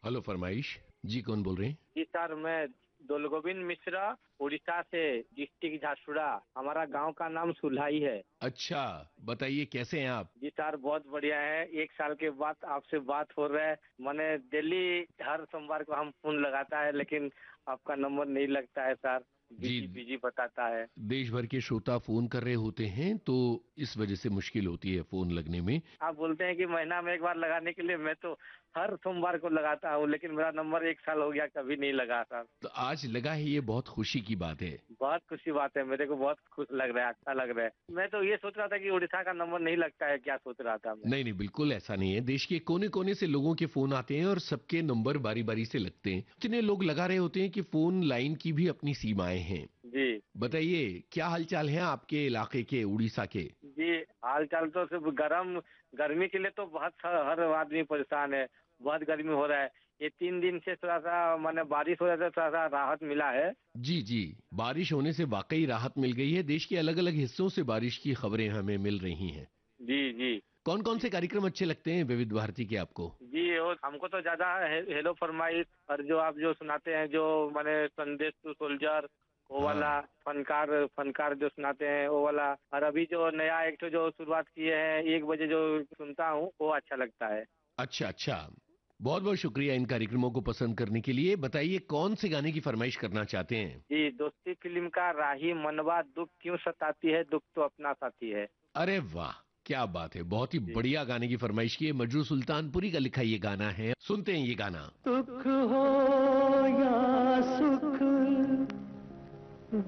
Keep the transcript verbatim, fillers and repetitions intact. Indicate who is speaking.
Speaker 1: Hello, फरमाइश। जी, कौन बोल रहे हैं?
Speaker 2: जी सर, मैं दोलगोविंद मिश्रा, उड़ीसा से, डिस्ट्रिक्ट झारसुगुड़ा। हमारा गांव का नाम सुल्हाई है।
Speaker 1: अच्छा, बताइए कैसे हैं आप?
Speaker 2: जी सर, बहुत बढ़िया है। एक साल के बाद आपसे बात हो रहा है। मैंने दिल्ली हर सोमवार को हम फोन लगाता है, लेकिन आपका नंबर नहीं लगता है सर।
Speaker 1: जी,
Speaker 2: बिजी बिजी बताता है।
Speaker 1: देश भर के श्रोता फोन कर रहे होते हैं, तो इस वजह से मुश्किल होती है फोन लगने में।
Speaker 2: आप बोलते हैं कि महीना में एक बार लगाने के लिए, मैं तो हर सोमवार को लगाता हूँ, लेकिन मेरा नंबर एक साल हो गया, कभी नहीं लगा सर।
Speaker 1: तो आज लगा है, ये बहुत खुशी की बात है।
Speaker 2: बहुत खुशी बात है, मेरे को बहुत खुश लग रहा है, अच्छा लग रहा है। मैं तो ये सोच रहा था कि उड़ीसा का नंबर नहीं लगता है, क्या सोच रहा था मैं।
Speaker 1: नहीं नहीं, बिल्कुल ऐसा नहीं है। देश के कोने कोने से लोगों के फोन आते हैं और सबके नंबर बारी बारी से लगते हैं। इतने लोग लगा रहे होते हैं कि फोन लाइन की भी अपनी सीमाएं हैं।
Speaker 2: जी
Speaker 1: बताइए, क्या हालचाल है आपके इलाके के, उड़ीसा के?
Speaker 2: जी, हाल चाल तो सिर्फ गर्म, गर्मी के लिए तो बहुत सा- हर आदमी परेशान है। बहुत गर्मी हो रहा है। ये तीन दिन से थोड़ा सा माने बारिश हो रहा था, थोड़ा सा राहत मिला है।
Speaker 1: जी जी, बारिश होने से वाकई राहत मिल गई है। देश के अलग अलग हिस्सों से बारिश की खबरें हमें मिल रही हैं।
Speaker 2: जी जी
Speaker 1: कौन कौन से कार्यक्रम अच्छे लगते हैं विविध भारती के आपको?
Speaker 2: जी। और हमको तो ज्यादा हे, हेलो फरमाइश, और जो आप जो सुनाते हैं, जो माने संदेश टू सोल्जर, वो वाला,
Speaker 1: हाँ।
Speaker 2: फनकार फनकार जो सुनाते हैं वो वाला, और अभी जो नया एक तो जो शुरुआत किए हैं, एक बजे जो सुनता हूँ, वो अच्छा लगता है।
Speaker 1: अच्छा अच्छा, बहुत बहुत शुक्रिया इन कार्यक्रमों को पसंद करने के लिए। बताइए, कौन से गाने की फरमाइश करना चाहते हैं?
Speaker 2: जी, दोस्ती फिल्म का राही मनवा, दुख क्यों सताती है, दुख तो अपना साथी है।
Speaker 1: अरे वाह, क्या बात है! बहुत ही
Speaker 2: जी।
Speaker 1: बढ़िया गाने की फरमाइश की है। मजरू सुल्तानपुरी का लिखा ये गाना है, सुनते हैं ये गाना।
Speaker 2: दुख हो या सुख